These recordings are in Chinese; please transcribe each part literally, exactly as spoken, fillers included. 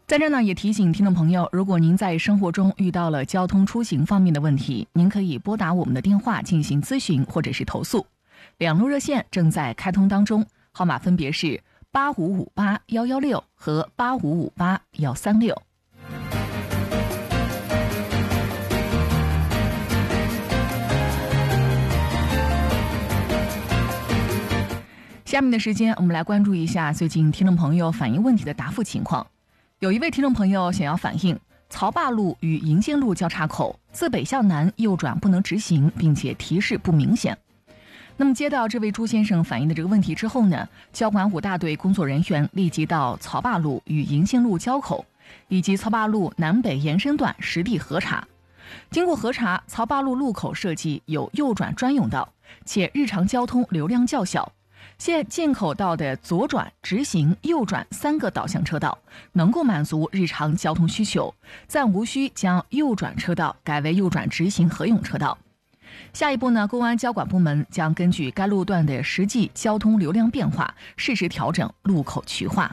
在这呢，也提醒听众朋友，如果您在生活中遇到了交通出行方面的问题，您可以拨打我们的电话进行咨询或者是投诉。两路热线正在开通当中，号码分别是八五五八幺幺六和八五五八幺三六。下面的时间，我们来关注一下最近听众朋友反映问题的答复情况。有一位听众朋友想要反映，曹坝路与银线路交叉口自北向南右转不能直行，并且提示不明显。那么接到这位朱先生反映的这个问题之后呢，交管五大队工作人员立即到曹坝路与银线路交口以及曹坝路南北延伸段实地核查。经过核查，曹坝路路口设计有右转专用道，且日常交通流量较小。现进口道的左转、直行、右转三个导向车道能够满足日常交通需求，暂无需将右转车道改为右转直行合用车道。下一步呢，公安交管部门将根据该路段的实际交通流量变化，适时调整路口渠化。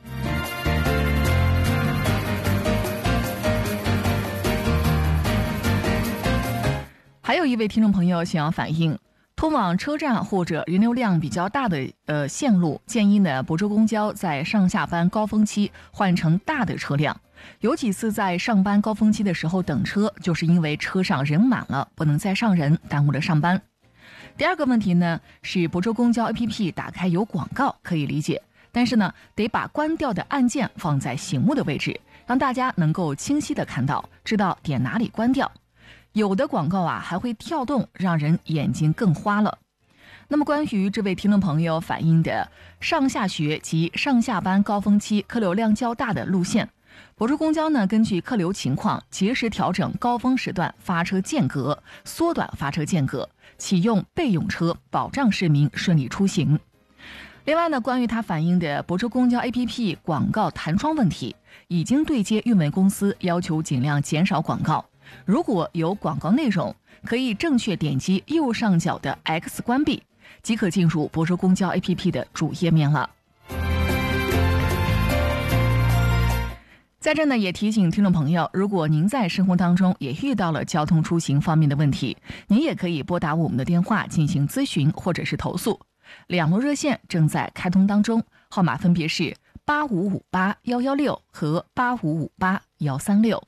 还有一位听众朋友想要反映，通往车站或者人流量比较大的呃线路，建议呢亳州公交在上下班高峰期换成大的车辆。有几次在上班高峰期的时候等车，就是因为车上人满了，不能再上人，耽误了上班。第二个问题呢是亳州公交 A P P 打开有广告可以理解，但是呢得把关掉的按键放在醒目的位置，让大家能够清晰的看到，知道点哪里关掉。有的广告啊还会跳动，让人眼睛更花了。那么关于这位听众朋友反映的上下学及上下班高峰期客流量较大的路线，亳州公交呢根据客流情况及时调整高峰时段发车间隔，缩短发车间隔，启用备用车，保障市民顺利出行。另外呢，关于他反映的亳州公交 A P P 广告弹窗问题，已经对接运维公司，要求尽量减少广告。如果有广告内容，可以正确点击右上角的 X 关闭，即可进入亳州公交 A P P 的主页面了。在这呢，也提醒听众朋友，如果您在生活当中也遇到了交通出行方面的问题，您也可以拨打我们的电话进行咨询或者是投诉。两路热线正在开通当中，号码分别是八五五八幺幺六和八五五八幺三六。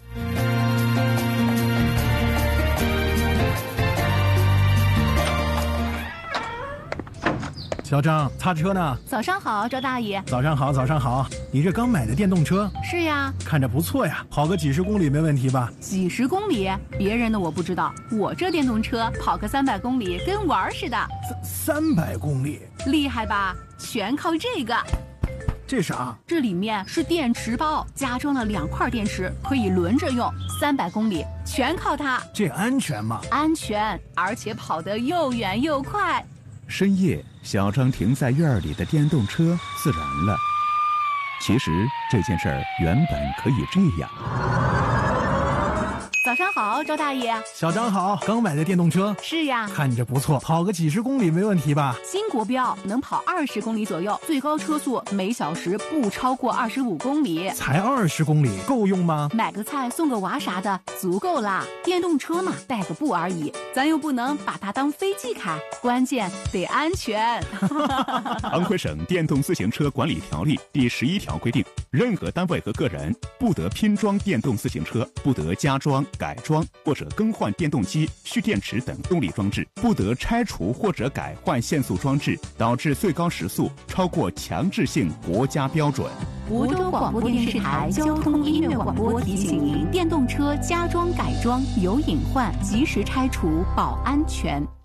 小张，擦车呢？ 早上好，赵大爷。 早上好，早上好。你这刚买的电动车？ 是呀。 看着不错呀，跑个几十公里没问题吧？ 几十公里？别人的我不知道，我这电动车跑个三百公里跟玩似的。 三三百公里？ 厉害吧？全靠这个。 这啥？ 这里面是电池包，加装了两块电池，可以轮着用。三百公里全靠它。 这安全吗？ 安全，而且跑得又远又快。 深夜，小张停在院里的电动车自燃了。其实这件事儿原本可以这样。 早上好，赵大爷。 小张好，刚买的电动车？ 是呀。 看着不错，跑个几十公里没问题吧？ 新国标，能跑二十公里左右，最高车速每小时不超过二十五公里。 才二十公里，够用吗？ 买个菜送个娃啥的，足够啦。电动车嘛，带个步而已，咱又不能把它当飞机开，关键得安全。 安徽省电动自行车管理条例第十一条规定，任何单位和个人不得拼装电动自行车，不得加装、改装或者更换电动机、蓄电池等动力装置，不得拆除或者改换限速装置，导致最高时速超过强制性国家标准。 亳州广播电视台交通音乐广播提醒您：电动车加装改装有隐患，及时拆除保安全。